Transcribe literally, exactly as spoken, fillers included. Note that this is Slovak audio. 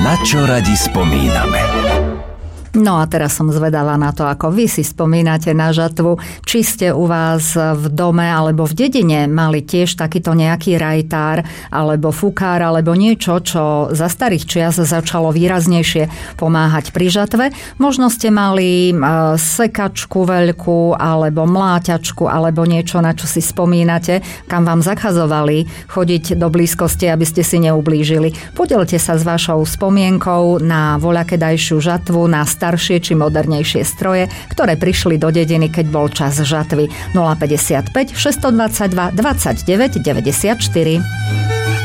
Na čo radi spomíname? No a teraz som zvedavá na to, ako vy si spomínate na žatvu. Či ste u vás v dome alebo v dedine mali tiež takýto nejaký rajtár alebo fukár alebo niečo, čo za starých čias začalo výraznejšie pomáhať pri žatve. Možno ste mali sekačku veľkú alebo mláťačku alebo niečo, na čo si spomínate, kam vám zakazovali chodiť do blízkosti, aby ste si neublížili. Podelte sa s vašou spomienkou na voľakedajšiu žatvu, na staršie či modernejšie stroje, ktoré prišli do dediny, keď bol čas žatvy. nula päťdesiatpäť šesťstodvadsaťdva dvadsaťdeväť deväťdesiatštyri.